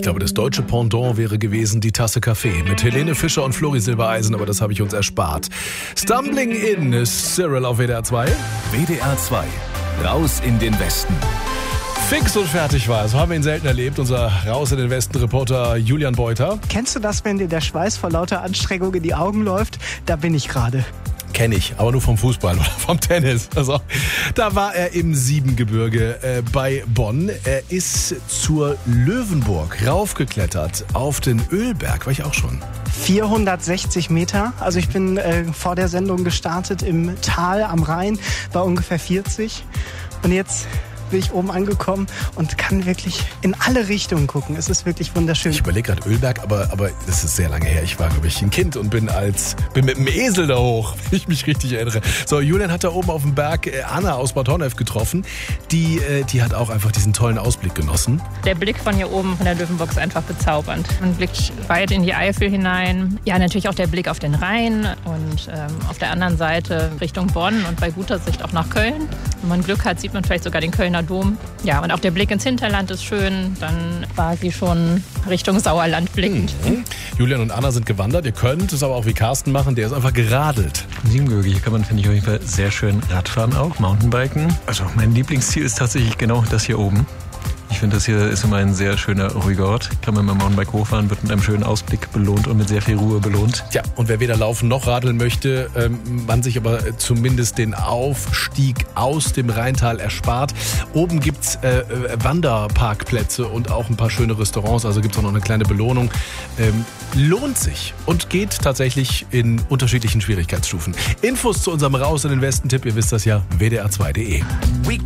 glaube, das deutsche Pendant wäre gewesen die Tasse Kaffee mit Helene Fischer und Flori Silbereisen, aber das habe ich uns erspart. Stumbling in Cyril auf WDR 2. WDR 2, raus in den Westen. Fix und fertig war. So haben wir ihn selten erlebt. Unser Raus in den Westen-Reporter Julian Beuter. Kennst du das, wenn dir der Schweiß vor lauter Anstrengung in die Augen läuft? Da bin ich gerade. Kenne ich, aber nur vom Fußball oder vom Tennis. Also, da war er im Siebengebirge bei Bonn. Er ist zur Löwenburg raufgeklettert auf den Ölberg. War ich auch schon. 460 Meter. Also ich bin vor der Sendung gestartet im Tal am Rhein, war ungefähr 40. Und jetzt bin ich oben angekommen und kann wirklich in alle Richtungen gucken. Es ist wirklich wunderschön. Ich überlege gerade Ölberg, aber das ist sehr lange her. Ich war, glaube ich, ein Kind und bin mit dem Esel da hoch, wenn ich mich richtig erinnere. So, Julian hat da oben auf dem Berg Anna aus Bad Honnef getroffen. Die hat auch einfach diesen tollen Ausblick genossen. Der Blick von hier oben von der Löwenburg ist einfach bezaubernd. Man blickt weit in die Eifel hinein. Ja, natürlich auch der Blick auf den Rhein und auf der anderen Seite Richtung Bonn und bei guter Sicht auch nach Köln. Wenn man Glück hat, sieht man vielleicht sogar den Kölner Dom. Ja, und auch der Blick ins Hinterland ist schön. Dann quasi schon Richtung Sauerland blickend. Julian und Anna sind gewandert. Ihr könnt es aber auch wie Carsten machen. Der ist einfach geradelt. Siebengebirge, hier kann man, finde ich, auf jeden Fall sehr schön Radfahren auch, Mountainbiken. Also mein Lieblingsziel ist tatsächlich genau das hier oben. Ich finde, das hier ist immer ein sehr schöner, ruhiger Ort. Kann man mit dem Mountainbike hochfahren, wird mit einem schönen Ausblick belohnt und mit sehr viel Ruhe belohnt. Tja, und wer weder laufen noch radeln möchte, man sich aber zumindest den Aufstieg aus dem Rheintal erspart. Oben gibt's Wanderparkplätze und auch ein paar schöne Restaurants, also gibt's auch noch eine kleine Belohnung. Lohnt sich und geht tatsächlich in unterschiedlichen Schwierigkeitsstufen. Infos zu unserem Raus in den Westen-Tipp, ihr wisst das ja, wdr2.de.